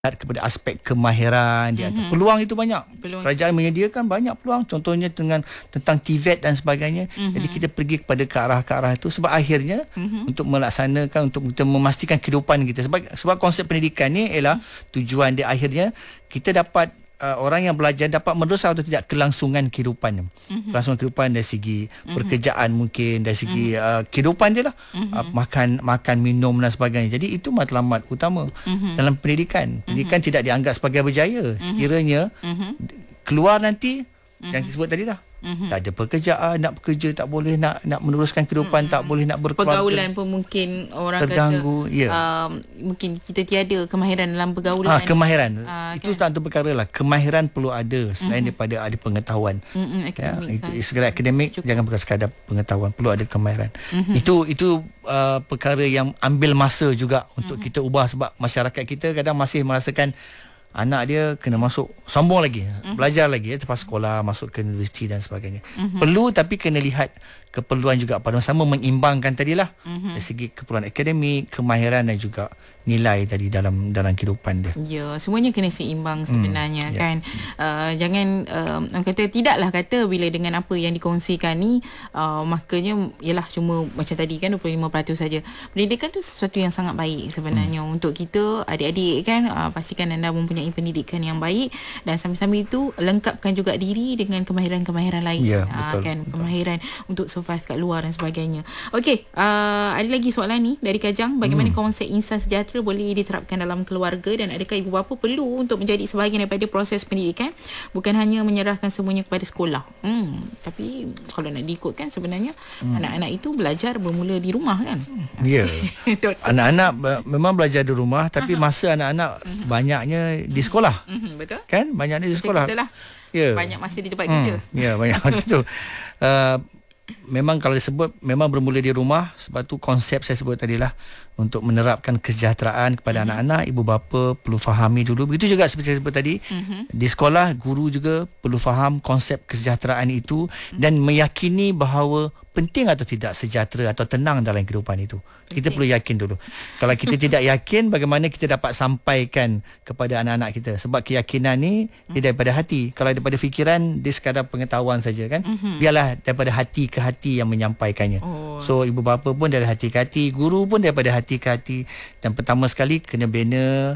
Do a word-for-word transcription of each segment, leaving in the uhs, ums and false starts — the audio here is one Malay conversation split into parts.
kepada aspek kemahiran dia. Mm-hmm. Peluang itu banyak. Peluang. Kerajaan menyediakan banyak peluang, contohnya dengan tentang T V E T dan sebagainya. Mm-hmm. Jadi kita pergi kepada ke arah ke arah itu sebab akhirnya mm-hmm. untuk melaksanakan, untuk kita memastikan kehidupan kita. Sebab sebab konsep pendidikan ni ialah mm-hmm. tujuan dia akhirnya kita dapat Uh, orang yang belajar dapat meneruskan atau tidak kelangsungan kehidupan. Mm-hmm. Kelangsungan kehidupan dari segi mm-hmm. pekerjaan mungkin, dari segi mm-hmm. uh, kehidupan dia lah. Mm-hmm. Uh, makan makan minum dan sebagainya. Jadi itu matlamat utama mm-hmm. dalam pendidikan. Pendidikan mm-hmm. tidak dianggap sebagai berjaya. Mm-hmm. Sekiranya mm-hmm. keluar nanti mm-hmm. yang disebut tadi dah. Mm-hmm. Tak ada pekerjaan, nak bekerja tak boleh, nak nak meneruskan kehidupan mm-hmm. tak boleh, nak berkeluarga. Pergaulan pun mungkin orang terganggu, kata ya. uh, mungkin kita tiada kemahiran dalam pergaulan. Ha, kemahiran. Uh, itu kan? satu perkara lah. Kemahiran perlu ada selain mm-hmm. daripada ada pengetahuan. Mm-hmm. Ya, itu sekadar akademik, cukup. Jangan bukan sekadar pengetahuan, perlu ada kemahiran. Mm-hmm. Itu itu uh, perkara yang ambil masa juga untuk mm-hmm. kita ubah sebab masyarakat kita kadang masih merasakan anak dia kena masuk sambung lagi, mm-hmm. belajar lagi ya, lepas sekolah masuk ke universiti dan sebagainya. Mm-hmm. Perlu, tapi kena lihat keperluan juga pada masa sama, mengimbangkan tadilah mm-hmm. dari segi keperluan akademik, kemahiran dan juga nilai tadi dalam dalam kehidupan dia. Ya, semuanya kena seimbang sebenarnya hmm, kan. Yeah. Uh, jangan uh, orang kata tidaklah kata bila dengan apa yang dikongsikan ni uh, makanya ialah cuma macam tadi kan dua puluh lima peratus saja. Pendidikan tu sesuatu yang sangat baik sebenarnya hmm. untuk kita adik-adik kan, uh, pastikan anda mempunyai pendidikan yang baik dan sambil-sambil itu lengkapkan juga diri dengan kemahiran-kemahiran lain. Yeah, uh, betul, kan betul. Kemahiran untuk survive kat luar dan sebagainya. Okey, uh, ada lagi soalan ni dari Kajang, bagaimana hmm. konsep insan sejahtera boleh diterapkan dalam keluarga dan adakah ibu bapa perlu untuk menjadi sebahagian daripada proses pendidikan, bukan hanya menyerahkan semuanya kepada sekolah. Hmm, tapi kalau nak diikutkan sebenarnya hmm. anak-anak itu belajar bermula di rumah kan? Ya. Yeah. Anak-anak be- memang belajar di rumah, tapi Aha. masa anak-anak uh-huh. banyaknya di sekolah. Uh-huh. Betul? Kan? Banyaknya di sekolah. Betul lah. Ya. Banyak masa di tempat hmm. kerja. Ya, banyak itu. Uh, memang kalau disebut memang bermula di rumah, sebab tu konsep saya sebut tadilah untuk menerapkan kesejahteraan kepada mm-hmm. anak-anak, ibu bapa perlu fahami dulu. Begitu juga seperti saya sebut tadi, mm-hmm. di sekolah guru juga perlu faham konsep kesejahteraan itu mm-hmm. dan meyakini bahawa penting atau tidak sejahtera atau tenang dalam kehidupan itu. Kita okay. perlu yakin dulu. Kalau kita tidak yakin, bagaimana kita dapat sampaikan kepada anak-anak kita? Sebab keyakinan ni mm-hmm. dia daripada hati. Kalau daripada fikiran, dia sekadar pengetahuan saja kan. Mm-hmm. Biarlah daripada hati ke hati yang menyampaikannya. Oh. So ibu bapa pun dari hati ke hati, guru pun daripada hati ke hati. Dan pertama sekali kena bina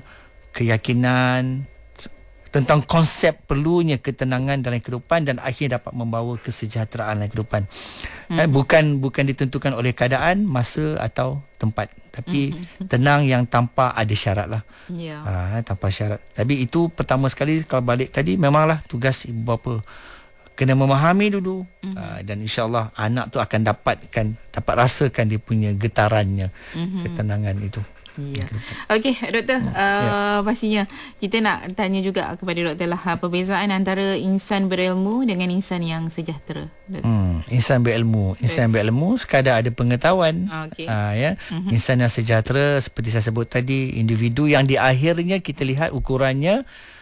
keyakinan tentang konsep perlunya ketenangan dalam kehidupan dan akhirnya dapat membawa kesejahteraan dalam kehidupan. Hmm. Eh, bukan bukan ditentukan oleh keadaan, masa atau tempat, tapi hmm. tenang yang tanpa ada syarat lah. Yeah. Ha, tanpa syarat. Tapi itu pertama sekali, kalau balik tadi memanglah tugas ibu bapa kena memahami dulu mm-hmm. uh, dan insya-Allah anak tu akan dapatkan dapat rasakan dia punya getarannya, mm-hmm. ketenangan itu. Ya. Okey, doktor, uh, ya. pastinya kita nak tanya juga kepada doktor lah perbezaan antara insan berilmu dengan insan yang sejahtera. Hmm, insan berilmu, insan berilmu sekadar ada pengetahuan. Okay. Uh, ya. Uh-huh. Insan yang sejahtera seperti saya sebut tadi, individu yang di akhirnya kita lihat ukurannya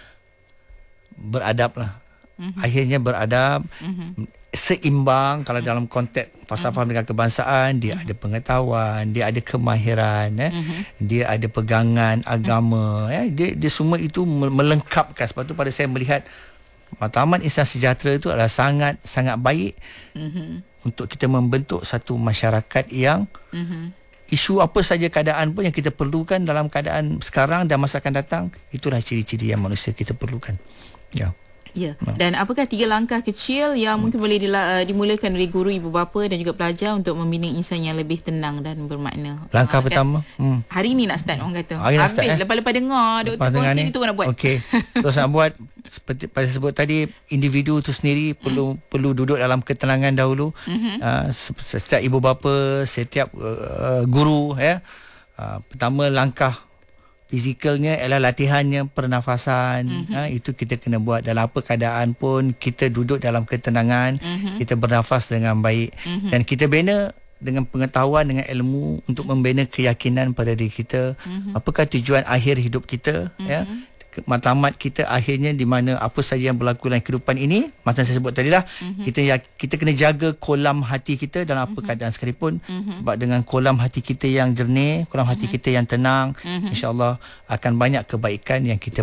beradab lah. Uh-huh. Akhirnya beradab. Uh-huh. Seimbang kalau dalam konteks falsafah dengan kebangsaan, dia ada pengetahuan, dia ada kemahiran, eh. uh-huh. dia ada pegangan agama, uh-huh. eh. dia, dia semua itu melengkapkan. Sebab tu pada saya melihat matlamat insan sejahtera itu adalah sangat sangat baik uh-huh. untuk kita membentuk satu masyarakat yang uh-huh. isu apa saja keadaan pun yang kita perlukan dalam keadaan sekarang dan masa akan datang, itulah ciri-ciri yang manusia kita perlukan. Ya. Ya. Dan apakah tiga langkah kecil yang hmm. mungkin boleh dila, uh, dimulakan dari guru, ibu bapa dan juga pelajar untuk membina insan yang lebih tenang dan bermakna? Langkah uh, pertama. Hmm. Hari ni nak start orang kata. Hari Habis start, eh? lepas-lepas dengar doktor kongsi ni tu nak buat. Okey. Terus nak buat seperti pada sebut tadi, individu tu sendiri perlu hmm. perlu duduk dalam ketenangan dahulu. Hmm. Uh, setiap ibu bapa, setiap uh, guru ya. Uh, pertama langkah fizikalnya ialah latihannya pernafasan. Mm-hmm. Ha, itu kita kena buat dalam apa keadaan pun, kita duduk dalam ketenangan, mm-hmm. kita bernafas dengan baik, mm-hmm. dan kita bina dengan pengetahuan, dengan ilmu untuk membina keyakinan pada diri kita. Mm-hmm. Apakah tujuan akhir hidup kita, mm-hmm. ya? matlamat kita akhirnya di mana apa saja yang berlaku dalam kehidupan ini, macam saya sebut tadi lah, mm-hmm. kita ya, kita kena jaga kolam hati kita dalam apa mm-hmm. keadaan sekalipun, mm-hmm. sebab dengan kolam hati kita yang jernih, kolam hati mm-hmm. kita yang tenang, mm-hmm. insya-Allah akan banyak kebaikan yang kita